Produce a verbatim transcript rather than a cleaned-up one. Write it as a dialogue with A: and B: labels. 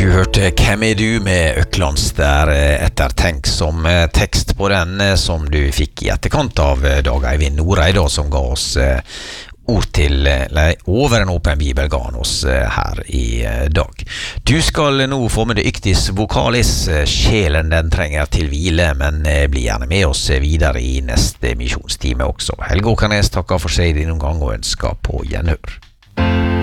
A: Du hørte Hvem er du med Øklands der ettertenk som tekst på den som du fikk i etterkant av Dag Eivind Noreid som ga oss ord til, eller over en åpen bibel ga han oss her i dag. Du skal nå få med det yktis vokalis, sjelen den trenger til hvile, men bli gjerne med oss videre i neste misjonstime også. Helge Åkernes takker for seg denne gang og ønsker på gjenhør.